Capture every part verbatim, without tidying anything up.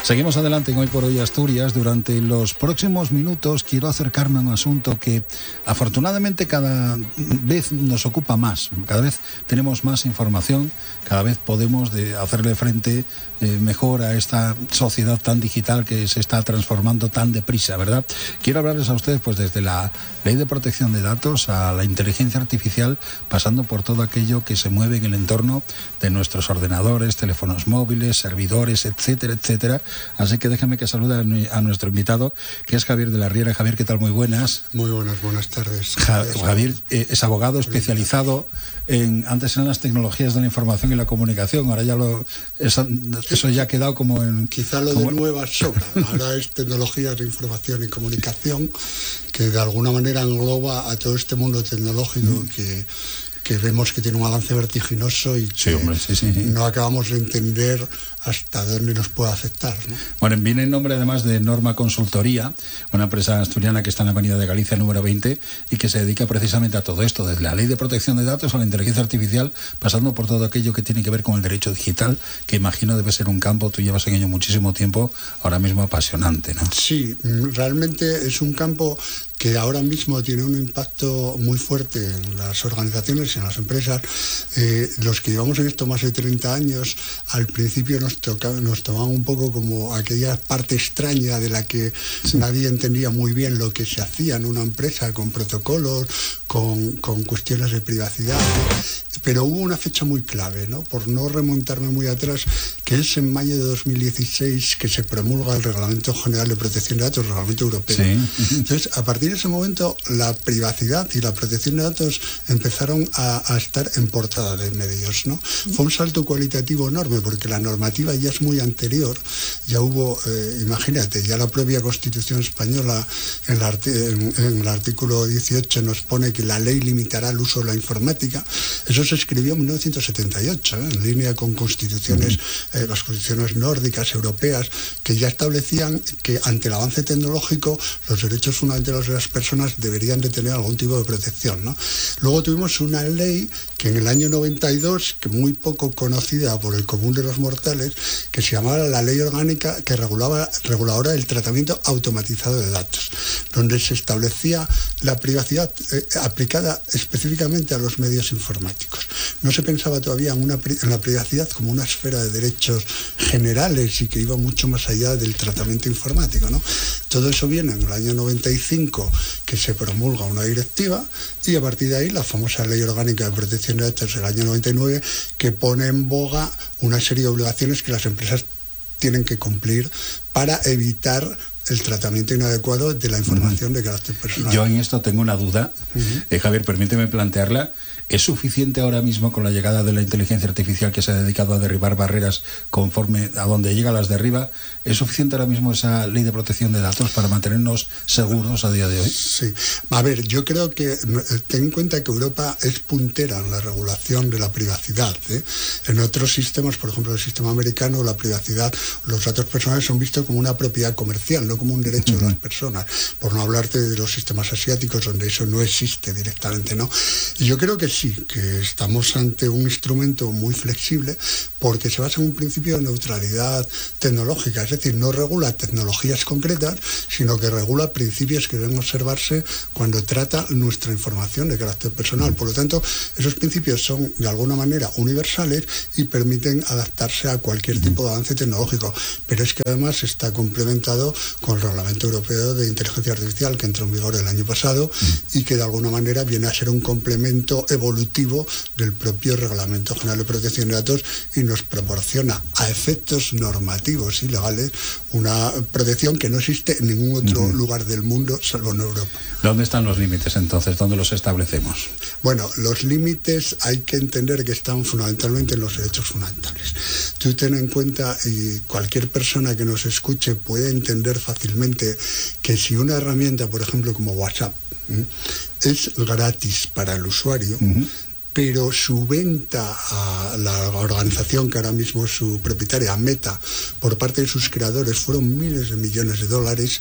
Seguimos adelante en Hoy por Hoy Asturias. Durante los próximos minutos quiero acercarme a un asunto que afortunadamente cada vez nos ocupa más. Cada vez tenemos más información, cada vez podemos de hacerle frente eh, mejor a esta sociedad tan digital que se está transformando tan deprisa, ¿verdad? Quiero hablarles a ustedes pues desde la Ley de Protección de Datos a la inteligencia artificial, pasando por todo aquello que se mueve en el entorno de nuestros ordenadores, teléfonos móviles, servidores, etcétera, etcétera. Así que déjenme que salude a nuestro invitado, que es Javier de la Riera. Javier, ¿qué tal? Muy buenas. Muy buenas, buenas tardes. Ja, Javier eh, es abogado especializado en, antes en las tecnologías de la información y la comunicación, ahora ya lo, eso, eso ya ha quedado como en... Quizá lo como... de nueva sobra, ahora es tecnologías de información y comunicación, que de alguna manera engloba a todo este mundo tecnológico mm. que... que vemos que tiene un avance vertiginoso y que sí, hombre, sí, sí. no acabamos de entender hasta dónde nos puede afectar, ¿no? Bueno, viene en nombre además de Norma Consultoría, una empresa asturiana que está en la Avenida de Galicia número veinte y que se dedica precisamente a todo esto, desde la Ley de Protección de Datos a la inteligencia artificial, pasando por todo aquello que tiene que ver con el derecho digital, que imagino debe ser un campo, tú llevas en ello muchísimo tiempo, ahora mismo apasionante, ¿no? Sí, realmente es un campo que ahora mismo tiene un impacto muy fuerte en las organizaciones y en las empresas. Eh, los que llevamos en esto más de treinta años, al principio nos, toca, nos tomaban un poco como aquella parte extraña de la que sí. nadie entendía muy bien lo que se hacía en una empresa, con protocolos, con, con cuestiones de privacidad. Pero hubo una fecha muy clave, ¿no? Por no remontarme muy atrás, que es en mayo de dos mil dieciséis que se promulga el Reglamento General de Protección de Datos, el Reglamento Europeo. Sí. Entonces, a partir de ese momento, la privacidad y la protección de datos empezaron a, a estar en portada de medios, ¿no? Fue un salto cualitativo enorme, porque la normativa ya es muy anterior. Ya hubo, eh, imagínate, ya la propia Constitución española, en, la, en, en el artículo dieciocho, nos pone que la ley limitará el uso de la informática. Eso se escribió en mil novecientos setenta y ocho, ¿eh? En línea con constituciones, eh, las constituciones nórdicas, europeas, que ya establecían que ante el avance tecnológico los derechos fundamentales de las personas deberían de tener algún tipo de protección, ¿no? Luego tuvimos una ley que en el año noventa y dos, que muy poco conocida por el común de los mortales, que se llamaba la Ley Orgánica que regulaba reguladora del tratamiento automatizado de datos, donde se establecía la privacidad eh, aplicada específicamente a los medios informáticos. No se pensaba todavía en, una, en la privacidad como una esfera de derechos generales y que iba mucho más allá del tratamiento informático, ¿no? Todo eso viene en el año noventa y cinco, que se promulga una directiva, y a partir de ahí la famosa Ley Orgánica de Protección de Datos del año noventa y nueve, que pone en boga una serie de obligaciones que las empresas tienen que cumplir para evitar el tratamiento inadecuado de la información uh-huh. de carácter personal. Yo en esto tengo una duda, uh-huh. eh, Javier, permíteme plantearla. ¿Es suficiente ahora mismo con la llegada de la inteligencia artificial que se ha dedicado a derribar barreras conforme a donde llega las derriba? ¿Es suficiente ahora mismo esa ley de protección de datos para mantenernos seguros a día de hoy? Sí. A ver, yo creo que ten en cuenta que Europa es puntera en la regulación de la privacidad, ¿eh? En otros sistemas, por ejemplo el sistema americano, la privacidad, los datos personales son vistos como una propiedad comercial, no como un derecho uh-huh. de las personas, por no hablarte de los sistemas asiáticos donde eso no existe directamente, ¿no? Y yo creo que sí, que estamos ante un instrumento muy flexible porque se basa en un principio de neutralidad tecnológica, es decir, no regula tecnologías concretas, sino que regula principios que deben observarse cuando trata nuestra información de carácter personal. Por lo tanto, esos principios son de alguna manera universales y permiten adaptarse a cualquier tipo de avance tecnológico, pero es que además está complementado con el Reglamento Europeo de Inteligencia Artificial, que entró en vigor el año pasado y que de alguna manera viene a ser un complemento evolutivo del propio Reglamento General de Protección de Datos y nos proporciona a efectos normativos y legales una protección que no existe en ningún otro uh-huh. lugar del mundo salvo en Europa. ¿Dónde están los límites entonces? ¿Dónde los establecemos? Bueno, los límites hay que entender que están fundamentalmente en los derechos fundamentales. Tú ten en cuenta, y cualquier persona que nos escuche puede entender fácilmente, que si una herramienta, por ejemplo, como WhatsApp, ¿eh? es gratis para el usuario, uh-huh. pero su venta a la organización que ahora mismo es su propietaria, Meta, por parte de sus creadores, fueron miles de millones de dólares.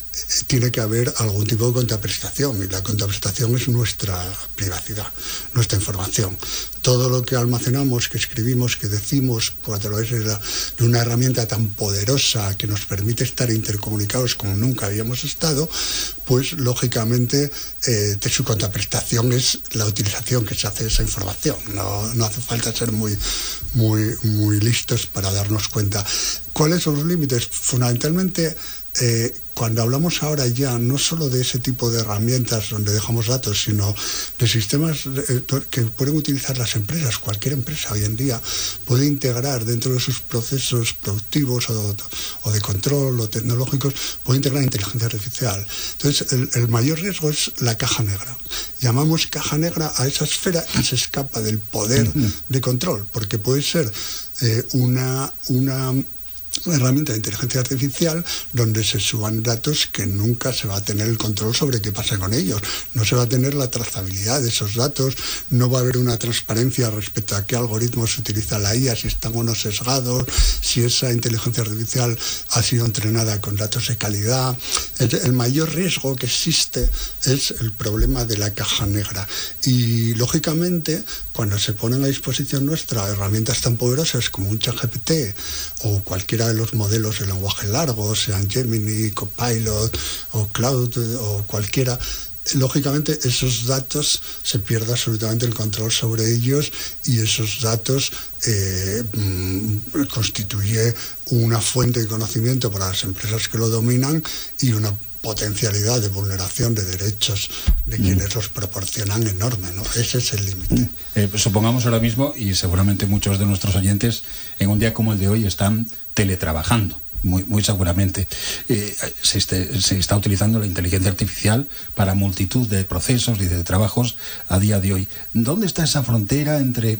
tiene que haber algún tipo de contraprestación, y la contraprestación es nuestra privacidad, nuestra información. Todo lo que almacenamos, que escribimos, que decimos pues, a través de, la, de una herramienta tan poderosa que nos permite estar intercomunicados como nunca habíamos estado, pues lógicamente eh, su contraprestación es la utilización que se hace de esa información. No, no hace falta ser muy, muy, muy listos para darnos cuenta. ¿Cuáles son los límites? Fundamentalmente, Eh, cuando hablamos ahora ya no solo de ese tipo de herramientas donde dejamos datos, sino de sistemas eh, que pueden utilizar las empresas, cualquier empresa hoy en día puede integrar dentro de sus procesos productivos o, o de control o tecnológicos, puede integrar inteligencia artificial. Entonces, el, el mayor riesgo es la caja negra. Llamamos caja negra a esa esfera que se escapa del poder de control, porque puede ser eh, una... una una herramienta de inteligencia artificial donde se suban datos que nunca se va a tener el control sobre qué pasa con ellos. No se va a tener la trazabilidad de esos datos, no va a haber una transparencia respecto a qué algoritmos utiliza la I A, si están o no sesgados, si esa inteligencia artificial ha sido entrenada con datos de calidad. El, el mayor riesgo que existe es el problema de la caja negra. Y, lógicamente, cuando se ponen a disposición nuestra herramientas tan poderosas como un ChatGPT o cualquiera de los modelos de lenguaje largo, sean Gemini, Copilot o Cloud o cualquiera, lógicamente esos datos se pierde absolutamente el control sobre ellos, y esos datos eh, constituye una fuente de conocimiento para las empresas que lo dominan y una potencialidad de vulneración de derechos de quienes mm. los proporcionan enorme, ¿no? Ese es el límite. Eh, pues supongamos ahora mismo, y seguramente muchos de nuestros oyentes en un día como el de hoy están teletrabajando, muy, muy seguramente. Eh, se, este, se está utilizando la inteligencia artificial para multitud de procesos y de trabajos a día de hoy. ¿Dónde está esa frontera entre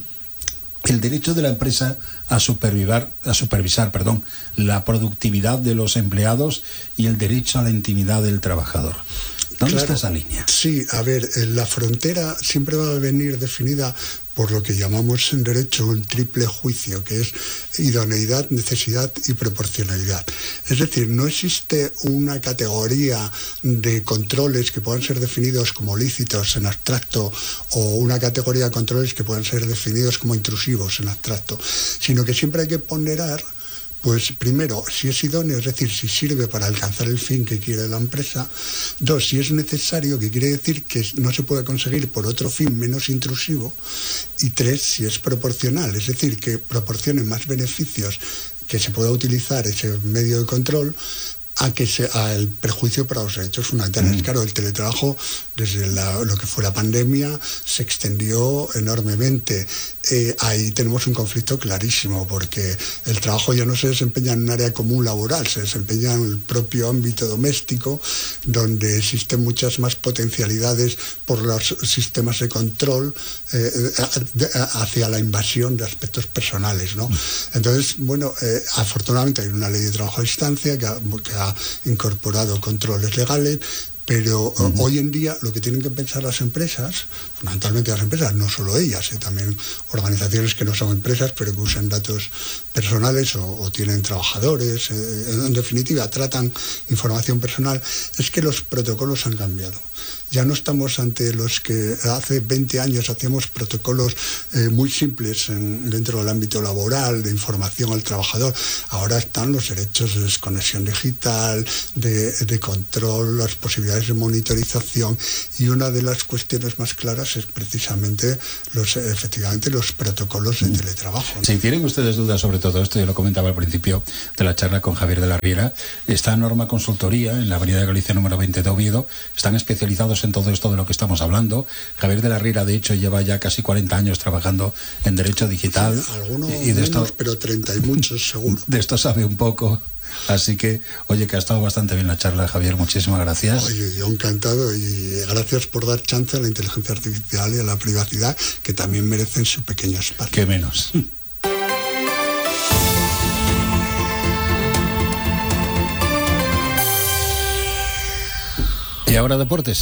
el derecho de la empresa a supervisar, a supervisar perdón, la productividad de los empleados y el derecho a la intimidad del trabajador? ¿Dónde claro, está esa línea? Sí, a ver, la frontera siempre va a venir definida por lo que llamamos en derecho un triple juicio, que es idoneidad, necesidad y proporcionalidad. Es decir, no existe una categoría de controles que puedan ser definidos como lícitos en abstracto o una categoría de controles que puedan ser definidos como intrusivos en abstracto, sino que siempre hay que ponderar, pues primero, si es idóneo, es decir, si sirve para alcanzar el fin que quiere la empresa. Dos, si es necesario, que quiere decir que no se puede conseguir por otro fin menos intrusivo. Y tres, si es proporcional, es decir, que proporcione más beneficios, que se pueda utilizar ese medio de control a que sea el perjuicio para los derechos fundamentales. Mm. Claro, el teletrabajo, desde la, lo que fue la pandemia, se extendió enormemente. Eh, ahí tenemos un conflicto clarísimo, porque el trabajo ya no se desempeña en un área común laboral, se desempeña en el propio ámbito doméstico, donde existen muchas más potencialidades por los sistemas de control eh, de, hacia la invasión de aspectos personales, ¿no? Entonces, bueno, eh, afortunadamente hay una ley de trabajo a distancia que ha, que ha incorporado controles legales, pero uh-huh. hoy en día lo que tienen que pensar las empresas, fundamentalmente las empresas, no solo ellas, eh, también organizaciones que no son empresas pero que usan datos personales o, o tienen trabajadores, eh, en definitiva tratan información personal, es que los protocolos han cambiado. Ya no estamos ante los que hace veinte años hacíamos protocolos eh, muy simples en, dentro del ámbito laboral, de información al trabajador. Ahora están los derechos de desconexión digital, de, de control, las posibilidades de monitorización, y una de las cuestiones más claras es precisamente los, efectivamente los protocolos de teletrabajo, ¿no? Si tienen ustedes dudas sobre todo esto, yo lo comentaba al principio de la charla con Javier de la Riera, está Norma Consultoría en la Avenida de Galicia número veinte de Oviedo, están especializados en todo esto de lo que estamos hablando. Javier de la Riera, de hecho, lleva ya casi cuarenta años trabajando en derecho digital. Sí, algunos y de menos, esto, pero treinta y muchos seguro. De esto sabe un poco. Así que, oye, que ha estado bastante bien la charla, Javier, muchísimas gracias. Oye, yo encantado, y gracias por dar chance a la inteligencia artificial y a la privacidad, que también merecen su pequeño espacio. Qué menos. Y ahora deportes.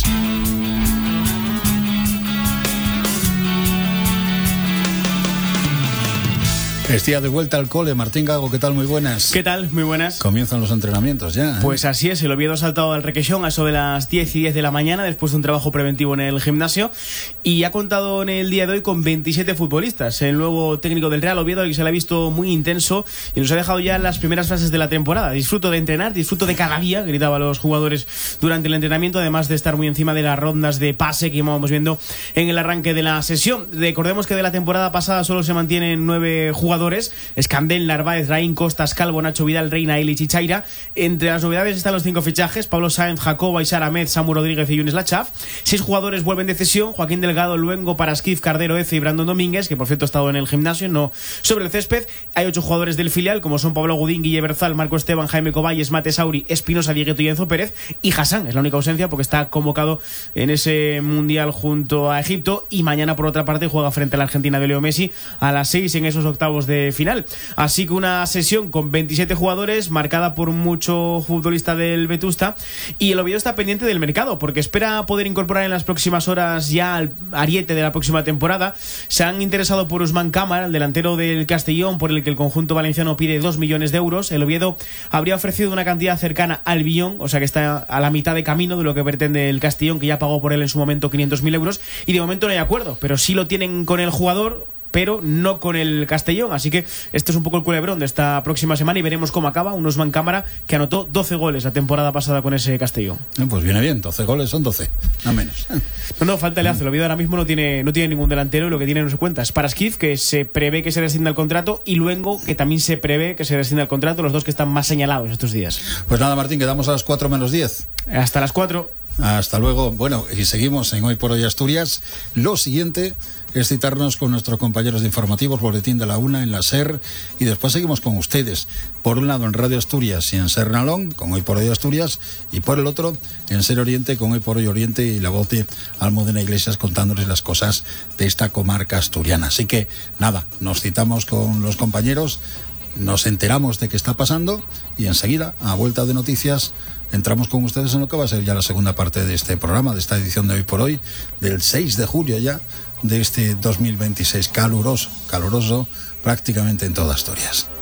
Es día de vuelta al cole. Martín Gago, ¿qué tal? Muy buenas. ¿Qué tal? Muy buenas. Comienzan los entrenamientos ya, ¿eh? Pues así es, el Oviedo ha saltado al Requeixón a eso de las diez y diez de la mañana después de un trabajo preventivo en el gimnasio y ha contado en el día de hoy con veintisiete futbolistas. El nuevo técnico del Real Oviedo, que se le ha visto muy intenso y nos ha dejado ya en las primeras fases de la temporada. Disfruto de entrenar, disfruto de cada día, gritaba a los jugadores durante el entrenamiento, además de estar muy encima de las rondas de pase que íbamos viendo en el arranque de la sesión. Recordemos que de la temporada pasada solo se mantienen nueve jugadores: Escandel, Narváez, Raín, Costas, Calvo, Nacho Vidal, Reina, Illich y Chaira. Entre las novedades están los cinco fichajes: Pablo Sáenz, Jacoba, Isar Ahmed, Samu Rodríguez y Yunes Lachaf. Seis jugadores vuelven de cesión: Joaquín Delgado, Luengo, Parasquiv, Cardero, Eze y Brandon Domínguez, que por cierto ha estado en el gimnasio, no sobre el césped. Hay ocho jugadores del filial, como son Pablo Gudín, Guille Berzal, Marco Esteban, Jaime Coballes, Mate Sauri, Espinosa, Diegueto y Enzo Pérez. Y Hassan es la única ausencia porque está convocado en ese mundial junto a Egipto, y mañana por otra parte juega frente a la Argentina de Leo Messi a las seis en esos octavos de final. Así que una sesión con veintisiete jugadores, marcada por mucho futbolista del Vetusta, y el Oviedo está pendiente del mercado porque espera poder incorporar en las próximas horas ya al ariete de la próxima temporada. Se han interesado por Usman Cámara, el delantero del Castellón, por el que el conjunto valenciano pide dos millones de euros. El Oviedo habría ofrecido una cantidad cercana al billón, o sea que está a la mitad de camino de lo que pretende el Castellón, que ya pagó por él en su momento quinientos mil euros, y de momento no hay acuerdo, pero sí lo tienen con el jugador, pero no con el Castellón. Así que esto es un poco el culebrón de esta próxima semana y veremos cómo acaba un Usman Cámara que anotó doce goles la temporada pasada con ese Castellón. Eh, pues viene bien, doce goles son doce, no menos. No, no, falta el hace. El Oviedo ahora mismo no tiene, no tiene ningún delantero, y lo que tiene no se cuenta es Parasquiv, que se prevé que se rescinda el contrato, y Luengo, que también se prevé que se rescinda el contrato, los dos que están más señalados estos días. Pues nada, Martín, quedamos a las cuatro menos diez. Hasta las cuatro. Hasta luego. Bueno, y seguimos en Hoy por Hoy Asturias. Lo siguiente es citarnos con nuestros compañeros de informativos, Boletín de la Una en la SER, y después seguimos con ustedes. Por un lado en Radio Asturias y en SER Nalón, con Hoy por Hoy Asturias, y por el otro en SER Oriente, con Hoy por Hoy Oriente y la voz de Almudena Iglesias contándoles las cosas de esta comarca asturiana. Así que nada, nos citamos con los compañeros, nos enteramos de qué está pasando y enseguida, a vuelta de noticias, entramos con ustedes en lo que va a ser ya la segunda parte de este programa, de esta edición de Hoy por Hoy, del seis de julio ya, de este dos mil veintiséis, caluroso, caluroso prácticamente en toda Asturias.